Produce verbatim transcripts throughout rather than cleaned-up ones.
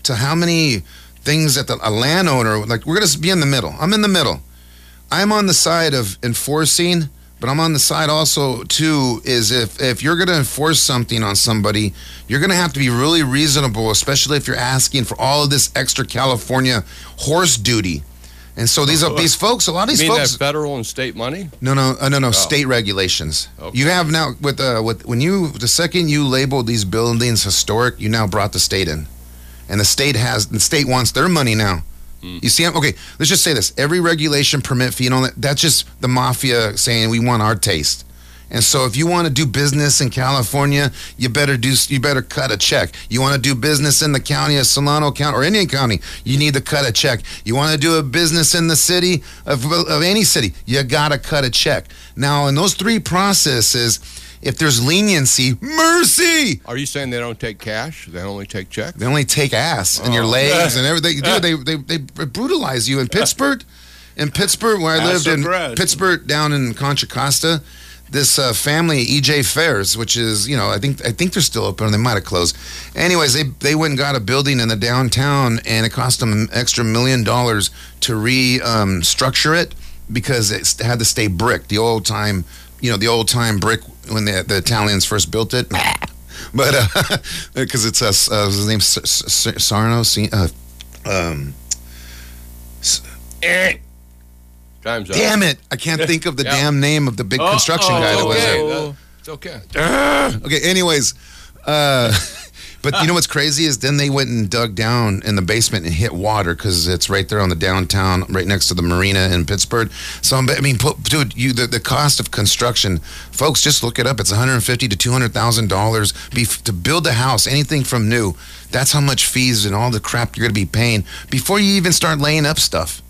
to how many things that the, a landowner, like we're going to be in the middle. I'm in the middle. I'm on the side of enforcing, but I'm on the side also, too, is if, if you're going to enforce something on somebody, you're going to have to be really reasonable, especially if you're asking for all of this extra California horse duty. And so these are these folks, a lot of these you mean folks. that federal and state money? No, no, uh, no, no, Oh. state regulations. Okay. You have now, with uh, with when you, the second you labeled these buildings historic, you now brought the state in. And the state has, the state wants their money now. Mm. You see, okay, let's just say this. Every regulation, permit fee, and all that, that's just the mafia saying we want our taste. And so if you want to do business in California, you better do, you better cut a check. You want to do business in the county of Solano County or any county, you need to cut a check. You want to do a business in the city of, of any city, you got to cut a check. Now, in those three processes, if there's leniency, mercy. Are you saying they don't take cash? They only take checks? They only take ass and your legs and everything. Dude, they, they they brutalize you in Pittsburgh. In Pittsburgh, where I Ass lived or in bread? Pittsburgh, down in Contra Costa, this uh, family, E J Fairs, which is, you know, I think I think they're still open. They might have closed. Anyways, they they went and got a building in the downtown, and it cost them an extra million dollars to restructure um, it because it had to stay brick, the old time, you know, the old time brick when the, the Italians first built it. But because uh, it's uh, uh, his name's Sarno, uh, um, Time's up. damn it! I can't think of the Yeah. damn name of the big Oh, construction oh, guy that was Okay, there. that- it's okay. Okay, anyways, uh, but you know what's crazy is then they went and dug down in the basement and hit water because it's right there on the downtown, right next to the marina in Pittsburgh. So I mean, put, dude, you the, the cost of construction, folks, just look it up. It's one hundred fifty to two hundred thousand dollars to build a house, anything from new. That's how much fees and all the crap you're going to be paying before you even start laying up stuff.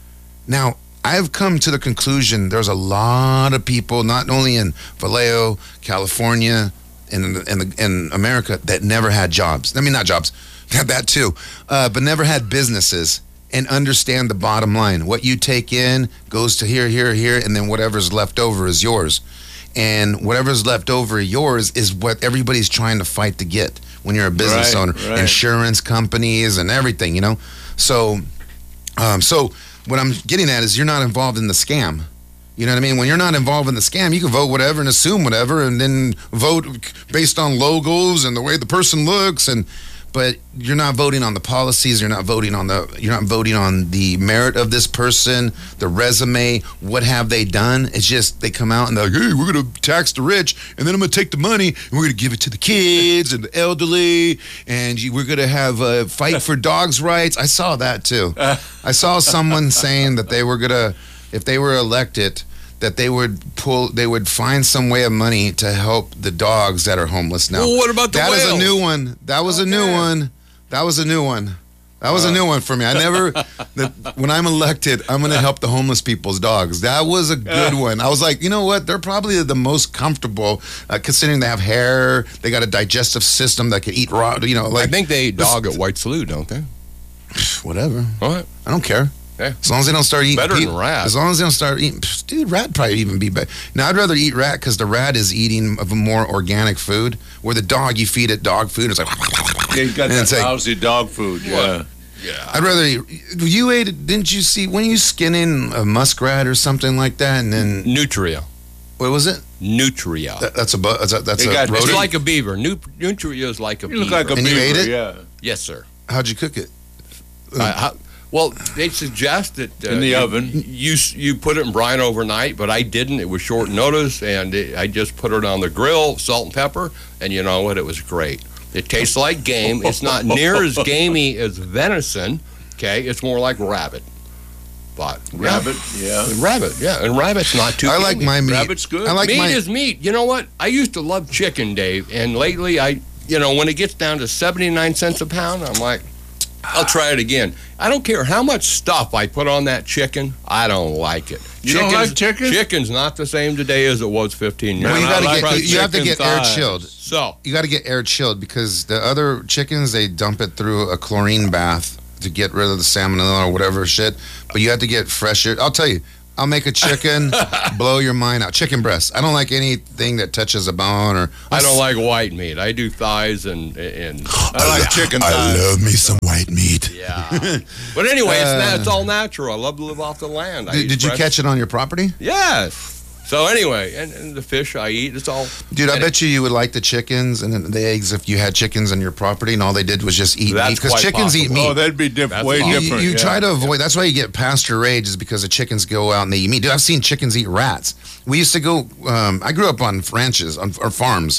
Now, I've come to the conclusion there's a lot of people, not only in Vallejo, California, and in, in, in America, that never had jobs. I mean, not jobs, that too, uh, but never had businesses and understand the bottom line. What you take in goes to here, here, here, and then whatever's left over is yours. And whatever's left over yours is what everybody's trying to fight to get when you're a business Right, owner. right. Insurance companies and everything, you know? So, um, so what I'm getting at is you're not involved in the scam. You know what I mean? When you're not involved in the scam, you can vote whatever and assume whatever and then vote based on logos and the way the person looks, and but you're not voting on the policies, you're not voting on the you're not voting on the merit of this person, the resume, what have they done? It's just they come out and they're like, hey, we're gonna tax the rich, and then I'm gonna take the money and we're gonna give it to the kids and the elderly, and you, we're gonna have a fight for dogs' rights. I saw that too. I saw someone saying that they were gonna, if they were elected, that they would pull, they would find some way of money to help the dogs that are homeless now. Well, what about the That is a whales? new one. That was a new Okay. one. That was a new one. That was a new one for me. I never, that when I'm elected, I'm going to help the homeless people's dogs. That was a good one. I was like, you know what? They're probably the most comfortable, uh, considering they have hair, they got a digestive system that can eat raw, you know, like. I think they eat dog at White Salute, don't they? Whatever. What? I don't care. Yeah. As long as they don't start eating Better pe- than rat. As long as they don't start eating, pff, dude, rat probably even be better. Now I'd rather eat rat because the rat is eating of a more organic food. Where the dog, you feed it dog food, it's like. They got And that it's like- lousy dog food. Yeah. Yeah. I'd rather eat. You ate it, didn't you see when you skinning a muskrat or something like that, and then Nutria. what was it? Nutria. That, that's a bu- that's a, that's They a got- rodent. It's like a beaver. Nu- Nutria is like a You look beaver. like a And you beaver. ate it? Yeah. Yes, sir. How'd you cook it? I- how- well, they suggest that uh, In the you, oven. You you put it in brine overnight, but I didn't. It was short notice, and it, I just put it on the grill, salt and pepper, and you know what? It was great. It tastes like game. It's not near as gamey as venison. Okay, it's more like rabbit. But Rabbit. Yeah. yeah, rabbit, yeah, and rabbit's not too. I like gamey. my meat. Rabbit's good. I like meat my. is meat. You know what? I used to love chicken, Dave, and lately I, you know, when it gets down to seventy-nine cents a pound, I'm like, I'll try it again. I don't care how much stuff I put on that chicken. I don't like it. You don't like chicken? Chicken's not the same today as it was fifteen years Well, you ago. gotta I get. like You, you have to chicken get air thighs. chilled. So, You got to get air chilled because the other chickens they dump it through a chlorine bath to get rid of the salmonella or whatever shit. But you have to get fresh air. I'll tell you, I'll make a chicken, blow your mind out. Chicken breast. I don't like anything that touches a bone or. I don't like white meat. I do thighs and and. I like chicken thighs. I love me some white meat. Yeah. But anyway, it's, na- Uh, it's all natural. I love to live off the land. I Did, eat did you fresh- catch it on your property? Yes. So anyway, and, and the fish I eat, it's all. Dude, I and bet you you would like the chickens and then the eggs if you had chickens on your property and all they did was just eat That's meat. Because quite chickens eat possible. meat. Oh, that'd be diff- That's way possible. You, different. you yeah. try to avoid. That's why you get pasture raised, is because the chickens go out and they eat meat. Dude, I've seen chickens eat rats. We used to go. Um, I grew up on ranches on or farms,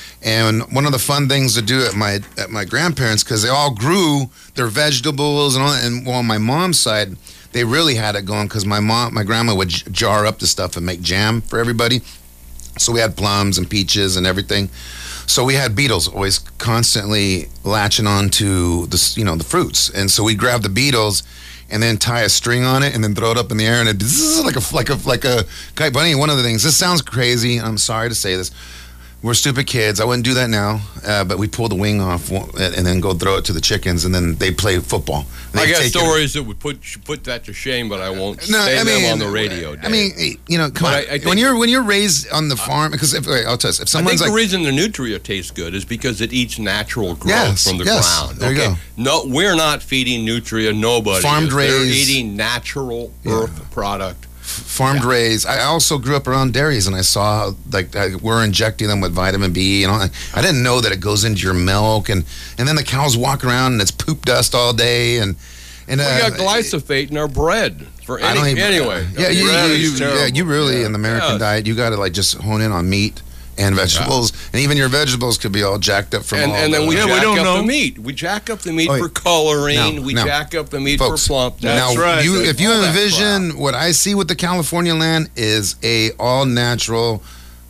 and one of the fun things to do at my at my grandparents, because they all grew their vegetables and all that. And well, on my mom's side, they really had it going because my mom, my grandma would j- jar up the stuff and make jam for everybody. So we had plums and peaches and everything. So we had beetles always constantly latching on to the, you know, the fruits. And so we'd grab the beetles and then tie a string on it and then throw it up in the air and it zzz, like a like a like a kite bunny. One of the things, this sounds crazy. I'm sorry to say this. We're stupid kids. I wouldn't do that now, uh, but we pull the wing off and then go throw it to the chickens, and then they play football. They I got take it- stories that would put put that to shame, but I won't No, say I mean, them on the radio. I mean, you know, come But on. I- I think- when you're when you're raised on the farm, because if, wait, I'll tell you, if I think someone's the like, reason the Nutria tastes good is because it eats natural growth Yes, from the yes, ground. there you okay? go. No, we're not feeding Nutria. Nobody. Farmed is. They're raised- eating natural Yeah. earth product. farmed raised. I also grew up around dairies, and I saw like uh, we're injecting them with vitamin B, and all that. I didn't know that it goes into your milk, and and then the cows walk around and it's poop dust all day, and and We uh, got glyphosate in our bread. For I don't any, even, anyway. Yeah, you, bread you, is you, yeah, terrible. you really Yeah. in the American Yes. diet, you got to like just hone in on meat and vegetables, and even your vegetables could be all jacked up from and, all and then the, we Yeah, jack we don't up know. the meat. We jack up the meat Oh, wait. for coloring. No, we no. jack up the meat Folks, for plumpness. That's now, right. you, if you All that envision what I see with the California land is a all natural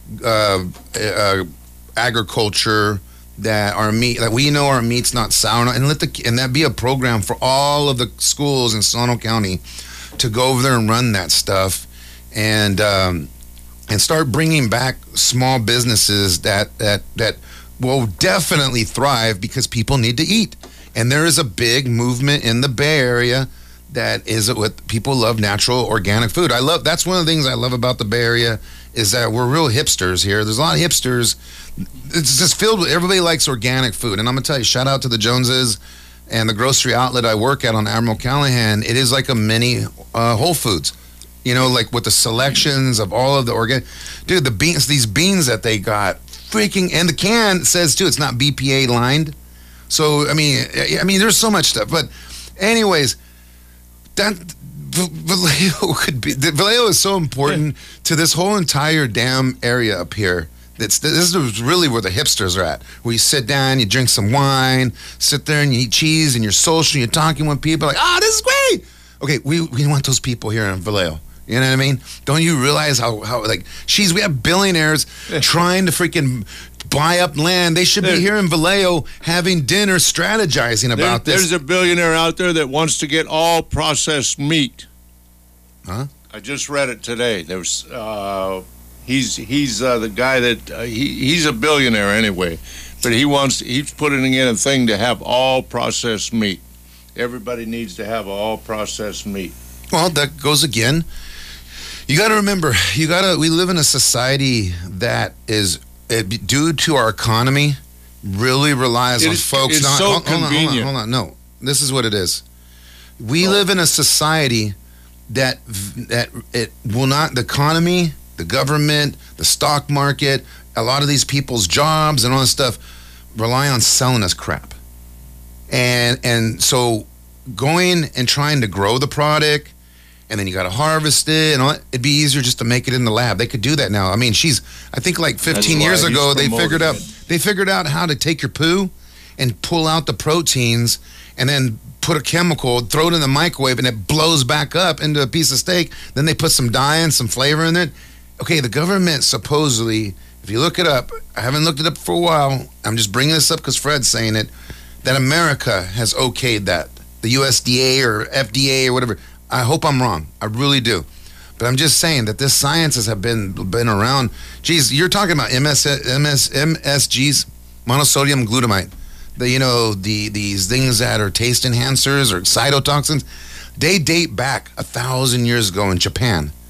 uh, uh, agriculture that our meat, that we know our meat's not sour, and let the and that be a program for all of the schools in Solano County to go over there and run that stuff, and um, and start bringing back small businesses that that that will definitely thrive because people need to eat. And there is a big movement in the Bay Area that is what people love, natural organic food. I love that's one of the things I love about the Bay Area is that we're real hipsters here. There's a lot of hipsters. It's just filled with everybody likes organic food. And I'm gonna tell you, shout out to the Joneses and the grocery outlet I work at on Admiral Callahan. It is like a mini uh, Whole Foods. You know, like with the selections of all of the organic, dude, the beans, these beans that they got, freaking, and the can says too, it's not B P A lined. So I mean, I mean, there's so much stuff. But, anyways, that Vallejo could be. Vallejo is so important to this whole entire damn area up here. It's, this is really where the hipsters are at. Where you sit down, you drink some wine, sit there and you eat cheese, and you're social, you're talking with people like, ah, oh, this is great. Okay, we we want those people here in Vallejo. You know what I mean? Don't you realize how, how like, geez, we have billionaires trying to freaking buy up land. They should be There- here in Vallejo having dinner, strategizing There- about this. There's a billionaire out there that wants to get all processed meat. Huh? I just read it today. There's uh, he's he's uh, the guy that uh, he he's a billionaire anyway, but he wants he's putting in a thing to have all processed meat. Everybody needs to have all processed meat. Well, that goes again. You got to remember, you got to. We live in a society that is, it, due to our economy, really relies It on is- folks. it's not, so hold, hold on, hold on, convenient. hold on. No, this is what it is. We Oh. live in a society that that it will not. The economy, the government, the stock market, a lot of these people's jobs and all this stuff rely on selling us crap. And and so going and trying to grow the product, and then you got to harvest it, and all that, it'd be easier just to make it in the lab. They could do that now. I mean, she's. I think like fifteen why years he's ago, they promoting figured out it. they figured out how to take your poo and pull out the proteins, and then put a chemical, throw it in the microwave, and it blows back up into a piece of steak. Then they put some dye and some flavor in it. Okay, the government supposedly, if you look it up, I haven't looked it up for a while. I'm just bringing this up because Fred's saying it. That America has okayed that. The U S D A or F D A or whatever. I hope I'm wrong. I really do. But I'm just saying that this sciences have been been around. Geez, you're talking about M S, M S, M S Gs, monosodium glutamate. The, you know, the these things that are taste enhancers or cytotoxins. They date back a thousand years ago in Japan.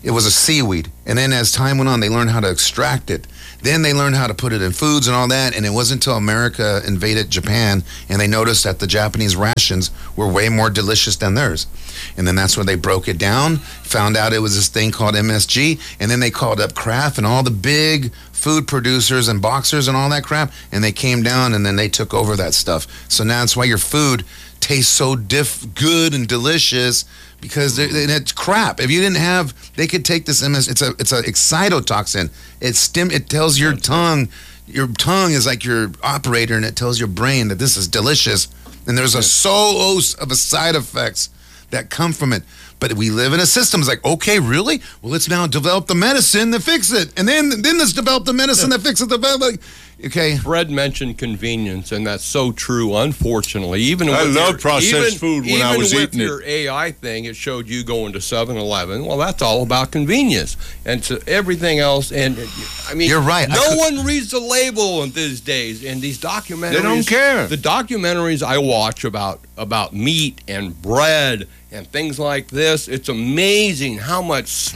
it was a seaweed. And then as time went on, they learned how to extract it. Then they learned how to put it in foods and all that. And it wasn't until America invaded Japan and they noticed that the Japanese rations were way more delicious than theirs. And then that's when they broke it down, found out it was this thing called M S G. And then they called up Kraft and all the big food producers and boxers and all that crap. And they came down and then they took over that stuff. So now that's why your food tastes so diff good and delicious, because it's crap. If you didn't have, they could take this M S. It's a it's a excitotoxin. It stim. It tells your tongue, your tongue is like your operator, and it tells your brain that this is delicious. And there's a so host of side effects that come from it. But we live in a system. It's like, okay, really? Well, let's now develop the medicine to fix it, and then then let's develop the medicine that fixes it. Okay. Fred mentioned convenience, and that's so true. Unfortunately, even I with love your, processed even, food when even I was with eating your it. A I thing, it showed you going to seven eleven. Well, that's all about convenience, and to everything else. And I mean, you're right. No could... one reads the label in these days. And these documentaries, they don't care. The documentaries I watch about about meat and bread and things like this, it's amazing how much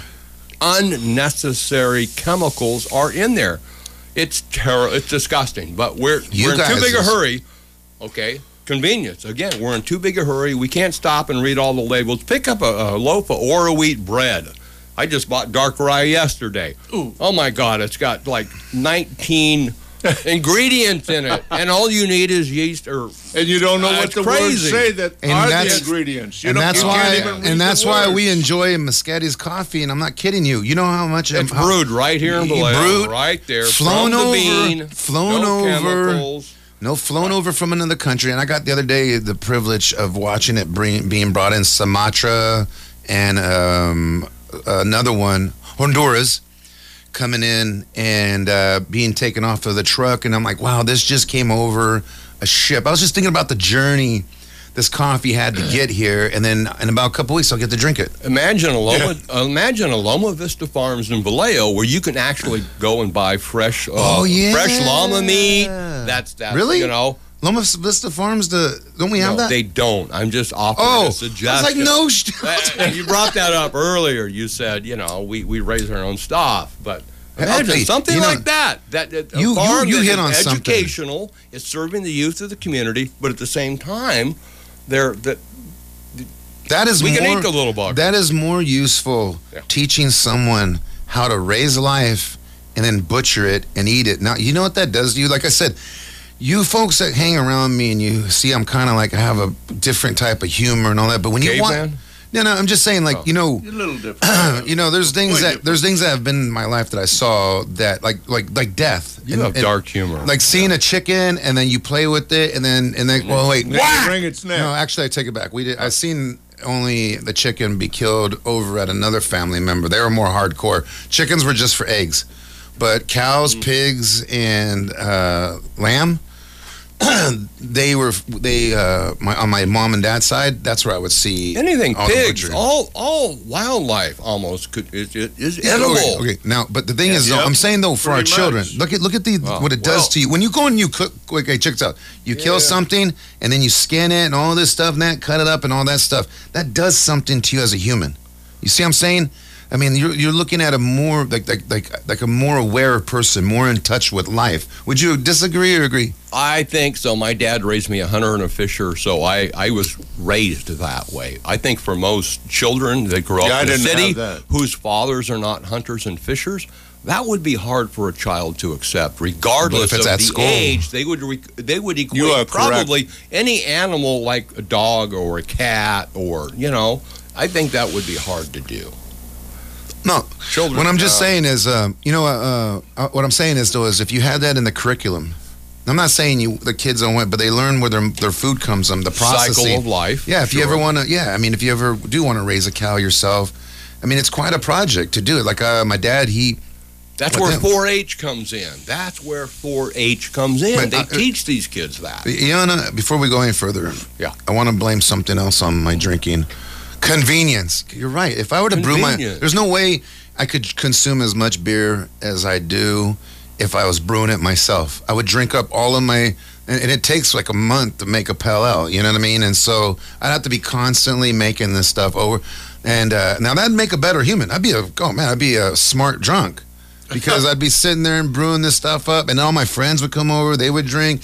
unnecessary chemicals are in there. It's terrible. It's disgusting. But we're, we're in too big a hurry. Okay, convenience. Again, we're in too big a hurry. We can't stop and read all the labels. Pick up a, a loaf of Oro wheat bread. I just bought dark rye yesterday. Ooh. Oh, my God. It's got like nineteen ingredients in it, and all you need is yeast or and you don't know uh, what the crazy. words say that and are that's, the ingredients. You and that's you why and that's why we enjoy Muscatti's coffee, and I'm not kidding you. You know how much it's how, brewed right here in Vallejo, right there, flown from over, the bean, flown no over, chemicals. no flown over from another country. And I got the other day the privilege of watching it bring, being brought in Sumatra and um, another one, Honduras, coming in and uh, being taken off of the truck. And I'm like, wow, this just came over a ship. I was just thinking about the journey this coffee had to get here, and then in about a couple weeks I'll get to drink it. Imagine a Loma, yeah. imagine a Loma Vista Farms in Vallejo where you can actually go and buy fresh, uh, oh, yeah. fresh llama meat. That's that. Really? You know. Loma Vista Farms, the don't we have no, that? They don't. I'm just offering oh, a suggestion. I was like, no. St- you brought that up earlier. You said, you know, we, we raise our own stuff, but imagine okay, something you know, like that. That, that you, a farm you, you that hit is on educational, something. It's serving the youth of the community, but at the same time, they're that. That is we more, can eat the little bug. That is more useful, yeah. teaching someone how to raise life and then butcher it and eat it. Now, you know what that does to you? Like I said, you folks that hang around me and you see I'm kind of like I have a different type of humor and all that, but when you Caveman? want... No, no, I'm just saying, like, oh. you know... You're a little different. you know, there's things Quite that different. there's things that have been in my life that I saw that, like, like, like death. You and, have and, dark humor. Like seeing a chicken and then you play with it and then, and then well, wait. Whack! Bring its neck. No, actually, I take it back. We did. I seen only the chicken be killed over at another family member. They were more hardcore. Chickens were just for eggs, but cows, mm. pigs, and uh, lamb, they were they uh, my, on my mom and dad's side. That's where I would see anything all pigs, all all wildlife almost could is, is edible. Okay, okay, now, but the thing yeah, is, yep. though, I'm saying though for Pretty our children, much. look at look at the Oh, what it does well. to you when you go and you cook. Okay, check this out. You Yeah. kill something and then you skin it and all this stuff and that, cut it up and all that stuff. That does something to you as a human. You see what I'm saying? I mean, you're you're looking at a more like like like like a more aware person, more in touch with life. Would you disagree or agree? I think so. My dad raised me a hunter and a fisher, so I, I was raised that way. I think for most children that grow Yeah, up I in the didn't city have that. whose fathers are not hunters and fishers, that would be hard for a child to accept, regardless But if it's of at the school. age. They would re- they would You are equate probably any animal like a dog or a cat or, you know, I think that would be hard to do. No, Children, what I'm just uh, saying is, um, you know, uh, uh, what I'm saying is though is if you had that in the curriculum. I'm not saying you the kids don't want, but they learn where their their food comes from, the processing. Cycle of life. Yeah, if you sure. ever want to, yeah, I mean, if you ever do want to raise a cow yourself, I mean, it's quite a project to do it. Like uh, my dad, he. That's But where then- four H comes in. That's where four H comes in. But, they uh, teach these kids that. Yana, before we go any further, Yeah. I want to blame something else on my drinking. Convenience. You're right. If I were to brew my, Convenience. there's no way I could consume as much beer as I do if I was brewing it myself. I would drink up all of my, and, and it takes like a month to make a pale ale. You know what I mean? And so I'd have to be constantly making this stuff over. And uh, now that'd make a better human. I'd be a oh man, I'd be a smart drunk because I'd be sitting there and brewing this stuff up, and all my friends would come over, they would drink.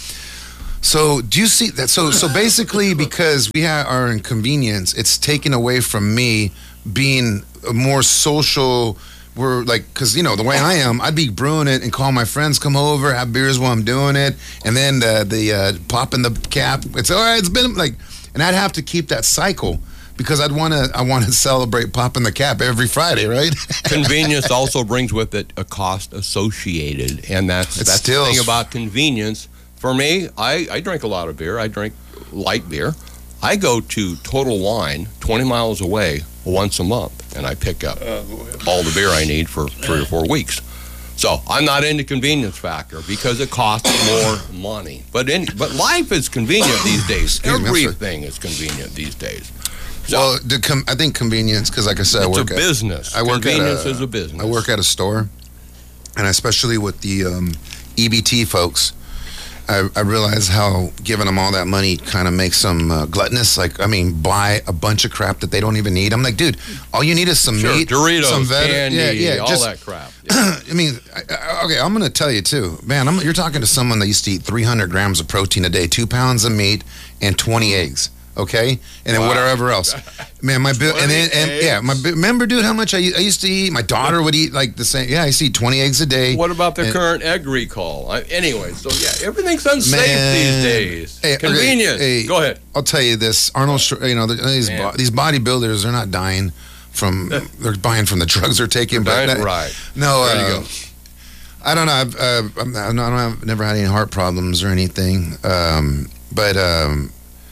So do you see that? So so basically, because we ha- are in convenience, it's taken away from me being a more social. We're like, because you know the way I am, I'd be brewing it and call my friends, come over, have beers while I'm doing it, and then the the uh, popping the cap. It's all right. It's been like, and I'd have to keep that cycle. Because I'd want to, I want to celebrate popping the cap every Friday, right? Convenience also brings with it a cost associated, and that's It's that's still- the thing about convenience. For me, I, I drink a lot of beer. I drink light beer. I go to Total Wine, twenty miles away, once a month, and I pick up all the beer I need for three or four weeks. So I'm not into convenience factor because it costs more money. But in, but life is convenient these days. Excuse me, I'm sorry. Everything is convenient these days. So Well, the com- I think convenience, because like I said, I it's a work at, business. I work Convenience at a, is a business. I work at a store, and especially with the um, E B T folks, I, I realize how giving them all that money kind of makes them uh, gluttonous. Like, I mean, buy a bunch of crap that they don't even need. I'm like, dude, all you need is some Sure, meat, Doritos, some vet- candy, yeah, yeah, all just, that crap. Yeah. I mean, I, I, okay, I'm going to tell you too, man. I'm, you're talking to someone that used to eat three hundred grams of protein a day, two pounds of meat, and twenty eggs. Okay, and then Wow. whatever else, man. My bill, and then and yeah, my bi- remember, dude, how much I, I used to eat. My daughter would eat like the same. Yeah, I used to eat twenty eggs a day. What about the And- current egg recall? I, anyway, so yeah, everything's unsafe Man. these days. Hey, okay, Convenience. hey, Go ahead. I'll tell you this, Arnold. Schwar- You know, the- these Man. bo- these bodybuilders, they're not dying from. They're buying from the drugs they're taking. But Diet that- right. no, There you uh, go. I don't know. I've, uh, I'm, I'm not, I've never had any heart problems or anything. Um, but um,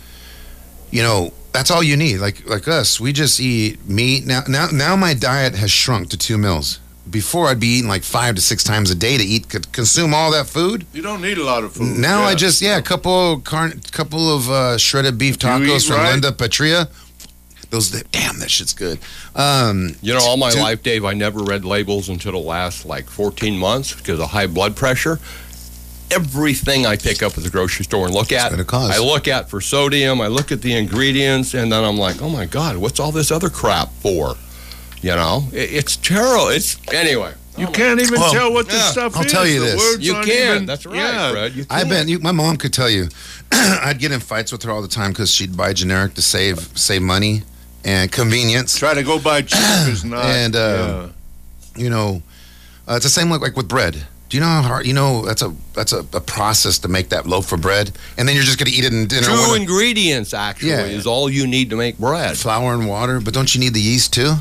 you know, that's all you need. Like like us, we just eat meat. Now now now my diet has shrunk to two meals. Before I'd be eating like five to six times a day to eat, could consume all that food. You don't need a lot of food. Now yeah. I just yeah, a couple carn, couple of uh, shredded beef you tacos eat from right? Linda Patria. Those damn, that shit's good. Um, You know, all my Dude. life, Dave, I never read labels until the last like fourteen months because of high blood pressure. Everything I pick up at the grocery store and look at, been a cause. I look at for sodium, I look at the ingredients, and then I'm like, oh my God, what's all this other crap for? You know, it, it's terrible. It's anyway. You can't even Well, tell what this yeah, stuff I'll is. tell you The this. words You aren't can. even- That's right, yeah. Fred. You I can. bet you, my mom could tell you. I'd get in fights with her all the time because she'd buy generic to save save money and convenience. Try to go buy cheap is not. And, uh, You know, uh, it's the same like, like with bread. Do you know how hard? You know, that's a that's a, a process to make that loaf of bread, and then you're just gonna eat it in dinner. Two with ingredients actually Yeah. is all you need to make bread. flour and water, but don't you need the yeast too?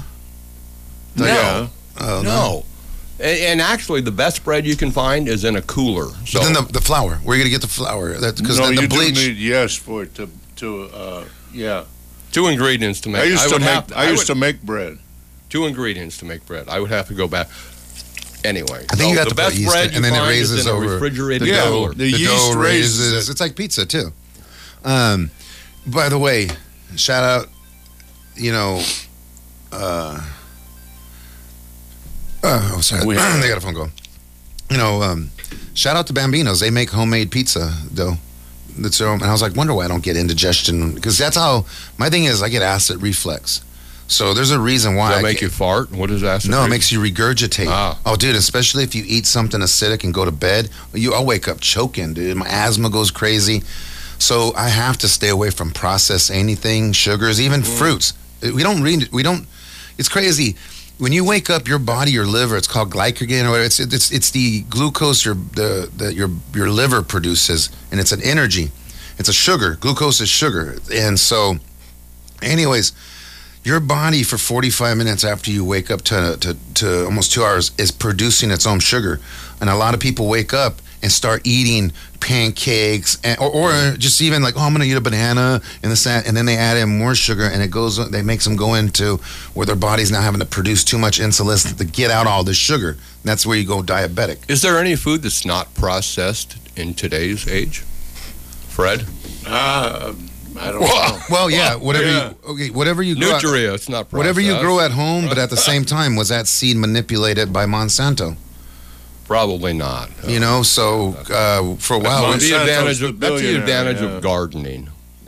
No. Yeah. Oh, No. And, and actually, the best bread you can find is in a cooler. So But then the, the flour. Where are you gonna get the flour? Because no, the, the you bleach. do need yes for it to to uh, yeah. two ingredients to make. I used to would make have, I used would, to make bread. two ingredients to make bread. I would have to go back. Anyway, I think so you have the to put best yeast bread in, you and then it find is raises in a over refrigerated Yeah. cooler. The the yeast dough raises raises. it. It's like pizza too. Um, by the way, shout out. You know, uh, oh sorry, We- they got a phone call. You know, um, shout out to Bambinos. They make homemade pizza dough. That's their own, and I was like, wonder why I don't get indigestion, because that's how my thing is. I get acid reflux, so there's a reason why. Does that I make get- you fart? What is acid? No, it reflux? makes you regurgitate. Ah. Oh, dude, especially if you eat something acidic and go to bed, you I'll wake up choking, dude. My asthma goes crazy. So I have to stay away from processed anything, sugars, even Mm. fruits. We don't read we don't it's crazy. When you wake up, your body, your liver, it's called glycogen or whatever. It's it's it's the glucose your the, the your your liver produces, and it's an energy. It's a sugar. Glucose is sugar. And so anyways, your body for forty-five minutes after you wake up to, to, to almost two hours is producing its own sugar. And a lot of people wake up and start eating pancakes and, or, or just even like, oh, I'm going to eat a banana and this, that, and then they add in more sugar and it goes, they makes them go into where their body's now having to produce too much insulin to get out all this sugar. And that's where you go diabetic. Is there any food that's not processed in today's age? Fred? Uh, I don't know. Well, yeah, whatever Yeah. you, okay, whatever you grow, Nutria, it's not processed. whatever you grow at home, but at the same time, was that seed manipulated by Monsanto? Probably not. You know, so uh, for a while, That's the Monsanto's advantage the of, that's the billionaire, advantage yeah. of gardening. Yeah.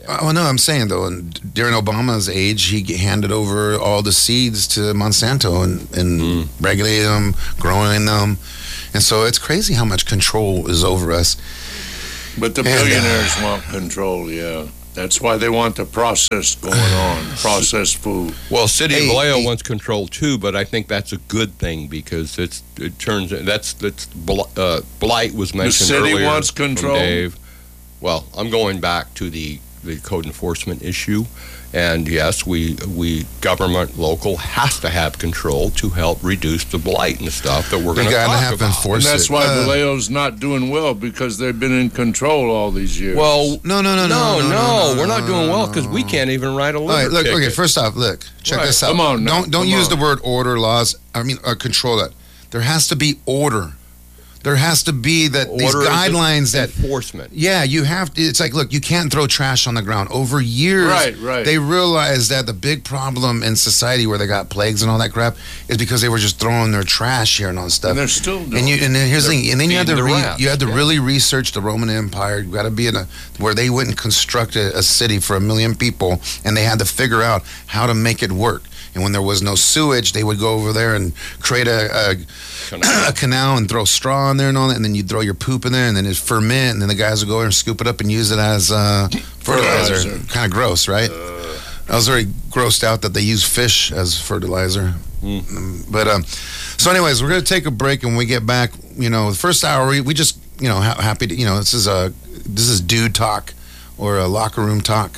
Oh no, I'm saying though, and during Obama's age, he g- handed over all the seeds to Monsanto and, and Mm. regulated them, growing them, and so it's crazy how much control is over us. But the And, uh, billionaires want control, yeah. That's why they want the process going on, processed food. Well, City Hey, of Vallejo hey. wants control too, but I think that's a good thing because it's it turns that's that's bl- uh, blight was mentioned city earlier wants from control? Dave. Well, I'm going back to the the code enforcement issue, and yes, we we government local has to have control to help reduce the blight and stuff that we're We going to gotta talk have to about. enforce And that's it. why Uh, Vallejo's not doing well, because they've been in control all these years. Well, No, no, no, no, no, no, no, no, no, we're not no, doing no, well no, because we no. can't even write a All litter right, look, ticket. okay. First off, look, check Right, this out. come on now, Don't don't come use on. the word order, laws. I mean, uh, control that. There has to be order. There has to be that these Order is guidelines that. enforcement. Yeah, you have to. It's like, look, you can't throw trash on the ground. Over years, Right, right. they realized that the big problem in society where they got plagues and all that crap is because they were just throwing their trash here and all this stuff. And they're still doing And you, and then here's the thing. And then you had to feeding the re, rats, you had to yeah. really research the Roman Empire. You got to be in a where they wouldn't construct a, a city for a million people, and they had to figure out how to make it work. And when there was no sewage, they would go over there and create a, a, a canal and throw straw in there and all that, and then you'd throw your poop in there, and then it'd ferment, and then the guys would go over and scoop it up and use it as uh, fertilizer. Fertilizer. Kind of gross, right? I was very grossed out that they use fish as fertilizer. Mm. Um, But um, so, anyways, we're gonna take a break, and when we get back, you know, the first hour we, we just, you know, ha- happy to, you know, this is a this is dude talk or a locker room talk.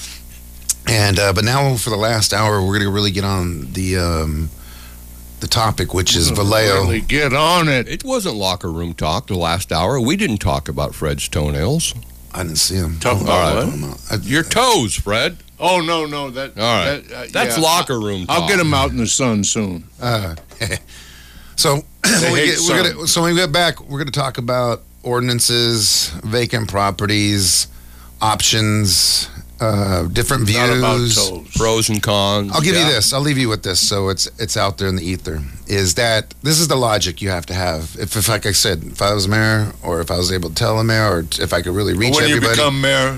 And uh, but now for the last hour, we're gonna really get on the um, the topic, which is Vallejo. Really get on it. It wasn't locker room talk the last hour. We didn't talk about Fred's toenails. I didn't see him. Talk Oh, about I what? don't know. I- Your toes, Fred. Oh, no, no. That, All right. that, uh, That's yeah, locker room talk. I'll get them out in the sun soon. Uh, so when we hate get, we're sun. gonna, so when we get back, we're going to talk about ordinances, vacant properties, options, uh, different Not about views. toes. Pros and cons. I'll give Yeah. you this. I'll leave you with this, so it's it's out there in the ether. Is that this is the logic you have to have? If, if like I said, if I was mayor, or if I was able to tell the mayor, or if I could really reach When you everybody. become mayor,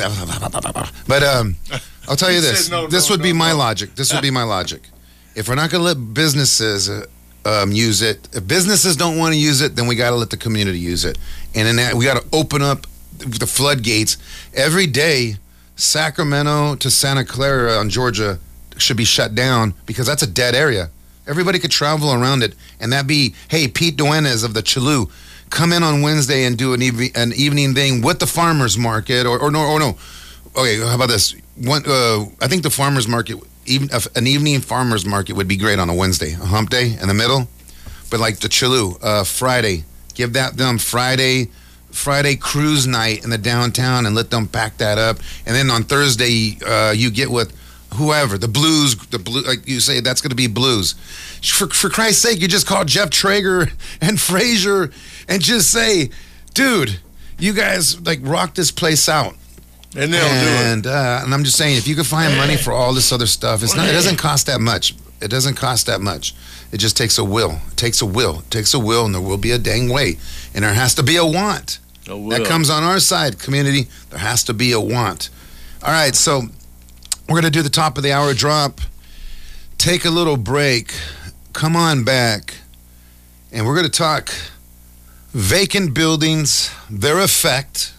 But um, I'll tell you He this. said no, this no, would be no, my no. logic. This would be my logic. If we're not going to let businesses uh, um, use it, if businesses don't want to use it, then we got to let the community use it. And in that, we got to open up the floodgates. Every day, Sacramento to Santa Clara on Georgia should be shut down because that's a dead area. Everybody could travel around it, and that be, hey, Pete Duenas of the Chalou, come in on Wednesday and do an, eve- an evening thing with the farmers market, or, or no, or no. Okay, how about this? One, uh, I think the farmers market, even uh, an evening farmers market would be great on a Wednesday, a hump day in the middle. But like the Chalou, uh, Friday, give that them Friday, Friday cruise night in the downtown, and let them pack that up. And then on Thursday, uh, you get with whoever the blues, the blue, like you say, that's going to be blues. For for Christ's sake, you just call Jeff Traeger and Frazier and just say, dude, you guys like rock this place out. and they'll do And uh, and I'm just saying, if you could find money for all this other stuff, it's not. It doesn't cost that much. It doesn't cost that much. It just takes a will. It takes a will. It takes a will, and there will be a dang way, and there has to be a want. it. Oh, That well. comes on our side, community. There has to be a want. All right, so we're gonna do the top of the hour drop. Take a little break. Come on back, and we're gonna talk vacant buildings, their effect.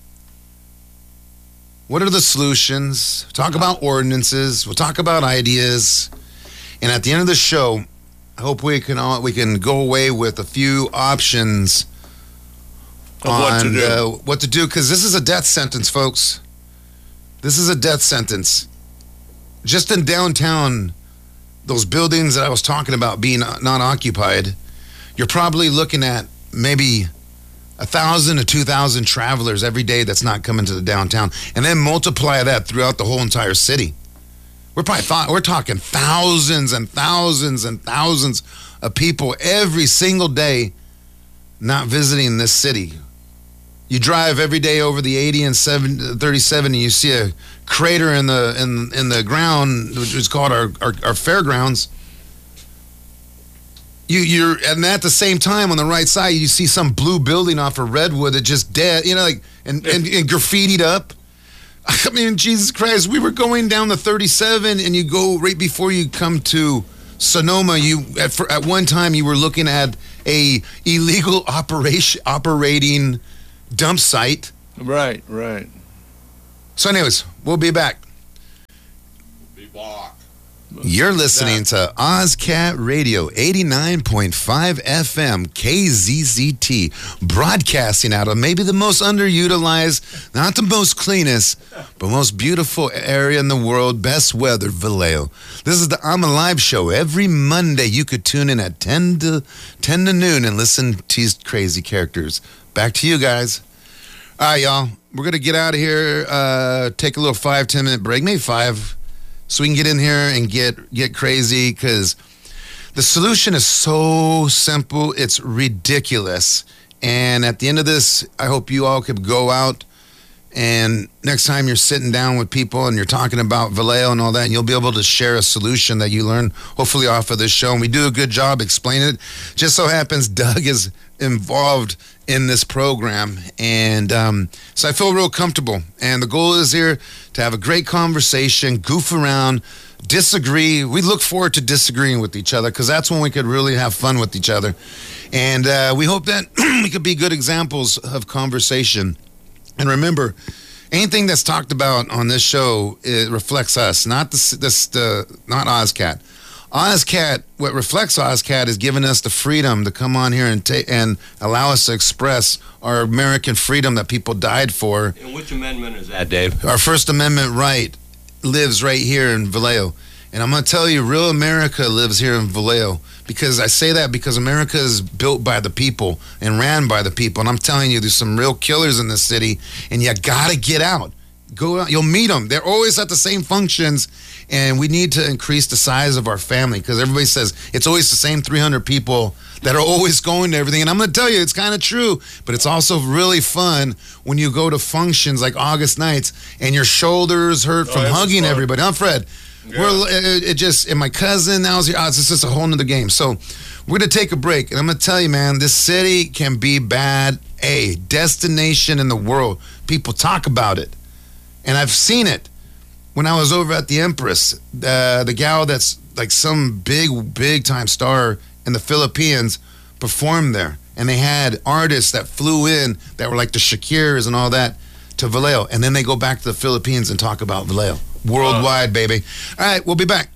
What are the solutions? Talk about ordinances. We'll talk about ideas. And at the end of the show, I hope we can all, we can go away with a few options Of what to on, do. Uh, what to do, because this is a death sentence, folks. This is a death sentence. Just in downtown, those buildings that I was talking about being not occupied, you're probably looking at maybe a thousand to two thousand travelers every day that's not coming to the downtown, and then multiply that throughout the whole entire city. We're probably thought, we're talking thousands and thousands and thousands of people every single day not visiting this city. You drive every day over the eighty and thirty-seven, and you see a crater in the in in the ground, which is called our our, our fairgrounds. You you're and at the same time on the right side, you see some blue building off of Redwood that just dead, you know, like and and, and graffitied up. I mean, Jesus Christ, we were going down the thirty-seven, and you go right before you come to Sonoma. You at, for, at one time you were looking at a illegal operation operating dump site. Right, right. So, anyways, we'll be back. Be back. You're listening to OzCat Radio, eighty-nine point five F M, K Z Z T, broadcasting out of maybe the most underutilized, not the most cleanest, but most beautiful area in the world, best weather, Vallejo. This is the I'm Alive show. Every Monday, you could tune in at ten to noon and listen to these crazy characters. Back to you guys. All right, y'all. We're going to get out of here, uh, take a little five, ten minute break, maybe five, so we can get in here and get get crazy, because the solution is so simple, it's ridiculous. And at the end of this, I hope you all could go out, and next time you're sitting down with people and you're talking about Vallejo and all that, and you'll be able to share a solution that you learn, hopefully, off of this show. And we do a good job explaining it. Just so happens Doug is involved in this program, and um, so I feel real comfortable. And the goal is here to have a great conversation, goof around, disagree. We look forward to disagreeing with each other, because that's when we could really have fun with each other. And uh, we hope that we could be good examples of conversation. And remember, anything that's talked about on this show, it reflects us, not the, this, the not OzCat. OzCat, what reflects OzCat is giving us the freedom to come on here and ta- and allow us to express our American freedom that people died for. And which amendment is that, Dave? Our First Amendment right lives right here in Vallejo. And I'm going to tell you, real America lives here in Vallejo. Because I say that because America is built by the people and ran by the people. And I'm telling you, there's some real killers in this city, and you got to get out. Go out. You'll meet them. They're always at the same functions, and we need to increase the size of our family, because everybody says it's always the same three hundred people that are always going to everything. And I'm going to tell you, it's kind of true, but it's also really fun when you go to functions like August nights and your shoulders hurt Oh, from it was hugging fun. everybody. Huh, Fred? Yeah. We're it, it just and my cousin now's here. Oh, it's just a whole nother game. So we're gonna take a break, and I'm gonna tell you, man, this city can be bad. A destination in the world. People talk about it, and I've seen it when I was over at the Empress. Uh, the gal that's like some big, big time star in the Philippines performed there, and they had artists that flew in that were like the Shakiras and all that to Vallejo, and then they go back to the Philippines and talk about Vallejo. Worldwide, baby. All right, we'll be back.